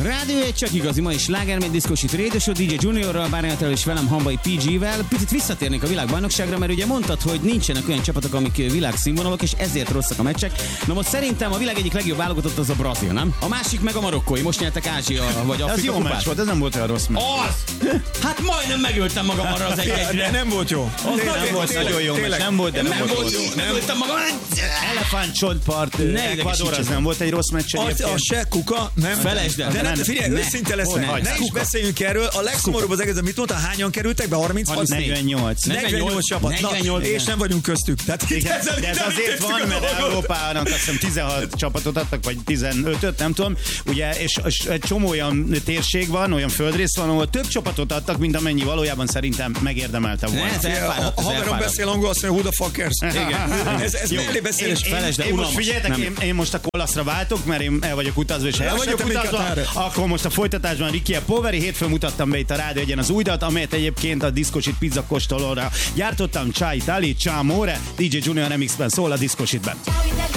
Rádió egy csak igazi, ma is slágermény diszkosít rédesó, DJ Juniorral, Bárányattal és velem Hambai PG-vel. Picit visszatérnék a világbajnokságra, mert ugye mondtad, hogy nincsenek olyan csapatok, amik világszínvonalak, és ezért rosszak a meccsek. Na most szerintem a világ egyik legjobb válogatott az a brazil, nem? A másik meg a marokkói. Most nyertek Ázsia vagy Afrika. Ez jó meccs volt, ez nem volt olyan rossz meccs. Az! Hát majdnem megöltem magam arra az egyre. Nem volt jó. Nem volt nagyon jó meccs, nem volt, de nem volt jó. Megöltem magam. Elefántcsontpart, Ecuador, az nem volt egy rossz meccs. Az se kuka, nem. Felejtsd el. De nem, figyelj, őszinte lesznek. Ne is beszéljünk erről. A legszomorúbb az egész, mit mondta, hányan kerültek be? 36? 48 csapat. És nem vagyunk köztük. De ez azért van, mert Európának azt hiszem 16 csapatot adtak, vagy 15-öt, nem tudom. Ugye, és egy csomó olyan térség van, olyan földrész van, ahol több csapatot adtak, mint amennyi valójában szerintem megérdemelte volna. A haverom beszél angol, azt mondja, who the fuckers. Igen. Ez mellé beszélés. Én most figyeljetek, én most a kolaszra váltok, mert én el vagyok utazva, és el vagyok utazva. Akkor most a folytatásban Ricky a Poveri, hétfőn mutattam be itt a Rádió Egyen az új dalt, amelyet egyébként a Diszkosit pizza kóstolóra gyártottam. Ciao Italy, ciao amore, DJ Junior remixben szól a Diszkositben.